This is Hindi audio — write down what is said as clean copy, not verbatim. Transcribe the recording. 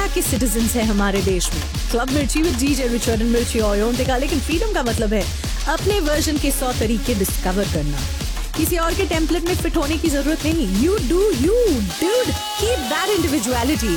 के सिटीजन्स हैं हमारे देश में। क्लब मिर्ची विद डीजे रिचर्ड एंड मिर्ची ओयोंटिका। लेकिन फ्रीडम का मतलब है अपने वर्जन के 100 तरीके डिस्कवर करना। किसी और के टेम्पलेट में फिट होने की जरूरत नहीं। You do you, dude, keep that individuality.